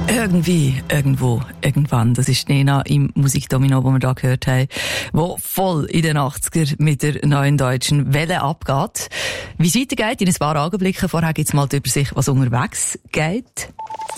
Irgendwie, irgendwo, irgendwann. Das ist Nena im Musikdomino, wo wir da gehört haben, wo voll in den 80er mit der neuen deutschen Welle abgeht. Wie es weitergeht, in ein paar Augenblicken. Vorher gibt's mal die Übersicht, was unterwegs geht.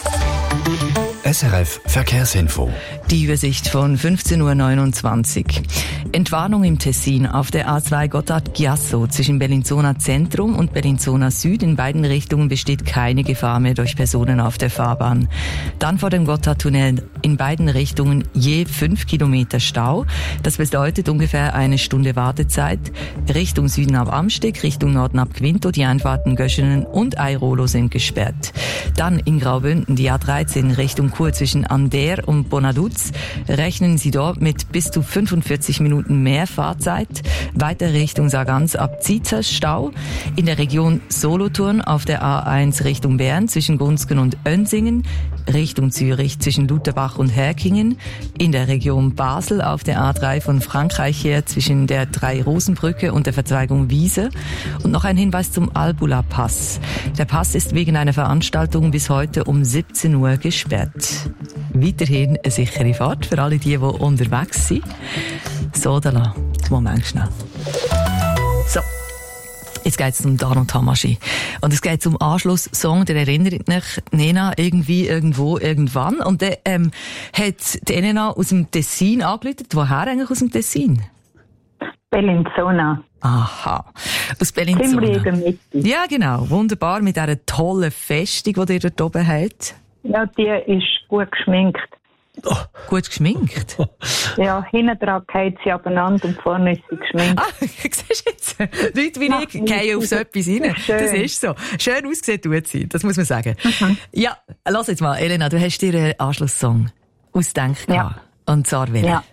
SRF Verkehrsinfo. Die Übersicht von 15.29 Uhr. Entwarnung im Tessin auf der A2 Gotthard-Chiasso zwischen Bellinzona Zentrum und Bellinzona Süd. In beiden Richtungen besteht keine Gefahr mehr durch Personen auf der Fahrbahn. Dann vor dem Gotthardtunnel in beiden Richtungen je 5 Kilometer Stau. Das bedeutet ungefähr eine Stunde Wartezeit. Richtung Süden ab Amsteg, Richtung Norden ab Quinto. Die Einfahrten Göschenen und Airolo sind gesperrt. Dann in Graubünden die A13 Richtung Chur zwischen Ander und Bonaduz. Rechnen Sie dort mit bis zu 45 Minuten mehr Fahrzeit. Weiter Richtung Sargans ab Zietzer Stau. In der Region Solothurn auf der A1 Richtung Bern zwischen Gunzgen und Önsingen. Richtung Zürich zwischen Lutherbach und Herkingen. In der Region Basel auf der A3 von Frankreich her zwischen der Drei-Rosen-Brücke und der Verzweigung Wiese. Und noch ein Hinweis zum Albula-Pass. Der Pass ist wegen einer Veranstaltung bis heute um 17 Uhr gesperrt. Weiterhin eine sichere Fahrt für alle die unterwegs sind. So, da lassen wir Moment schnell. So. Jetzt geht's um Dano Tamaschi. Und es geht zum Anschlusssong, der erinnert mich, Nena, irgendwie, irgendwo, irgendwann. Und dann, hat die Nena aus dem Tessin angerufen. Woher eigentlich aus dem Tessin? Bellinzona. Aha. Aus Bellinzona. Ziemlich in der Mitte. Ja, genau. Wunderbar. Mit dieser tollen Festung, die ihr dort oben habt. Ja, die ist gut geschminkt. Oh. Gut geschminkt? Ja, hinten dran geht sie abeinander und vorne ist sie geschminkt. Ah, siehst du jetzt? Leute wie ich gehen auf so etwas rein. Schön. Das ist so. Schön ausgesehen tut sie, das muss man sagen. Ja, lass jetzt mal, Elena, du hast dir einen Anschlusssong ausgedacht. Ja. Und zwar welchen? Ja.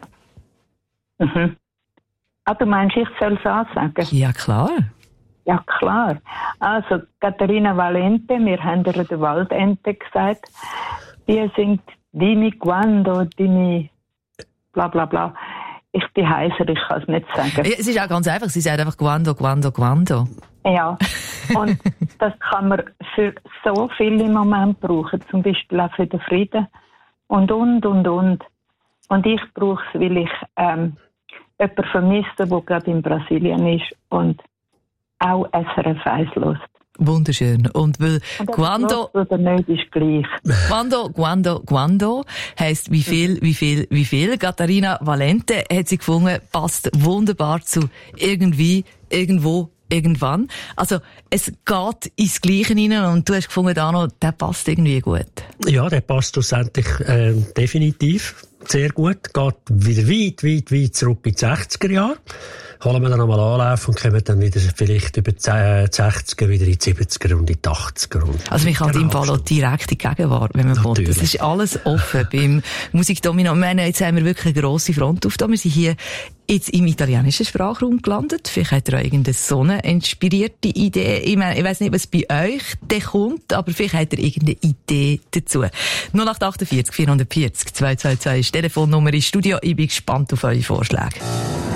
Ah, du meinst, ich soll es ansagen? Ja, klar. Ja, klar. Also, Katharina Valente, wir haben ihr den Waldente gesagt, die singt Dimi Quando, Dimi bla bla bla. Ich bin heiser, ich kann es nicht sagen. Ja, es ist auch ganz einfach, sie sagt einfach Quando, Quando, Quando. Ja, und das kann man für so viel im Moment brauchen, zum Beispiel auch für den Frieden und. Und ich brauche es, weil ich jemanden vermisse, der gerade in Brasilien ist und auch SRF 1 hört. Wunderschön. Und weil Quando oder nicht ist gleich. Quando heisst wie viel. Katharina Valente hat sie gefunden, passt wunderbar zu irgendwie, irgendwo, irgendwann. Also, es geht ins Gleiche rein und du hast gefunden, Dano, der passt irgendwie gut. Ja, der passt schlussendlich definitiv sehr gut. Geht wieder weit zurück in die 60er Jahre. Holen wir dann nochmal Anlauf und kommen dann wieder vielleicht über die 60er, wieder in die 70er und in die 80er. Also man kann im Fall auch direkt in die Gegenwart, wenn man will. Das ist alles offen beim Musikdomino. Ich meine, jetzt haben wir wirklich eine grosse Front aufgetan. Wir sind hier jetzt im italienischen Sprachraum gelandet. Vielleicht hat ihr auch irgendeine so eine inspirierte Idee. Ich meine, ich weiss nicht, was bei euch da kommt, aber vielleicht habt ihr irgendeine Idee dazu. 0848 440 222 ist die Telefonnummer im Studio. Ich bin gespannt auf eure Vorschläge.